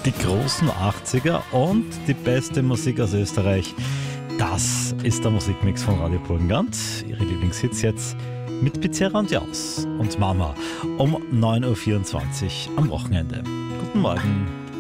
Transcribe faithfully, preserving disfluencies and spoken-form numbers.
Die großen achtziger und die beste Musik aus Österreich. Das ist der Musikmix von Radio Burgenland. Ihre Lieblingshits jetzt mit Pizzerra und Jaus und Mama um neun Uhr vierundzwanzig am Wochenende. Guten Morgen.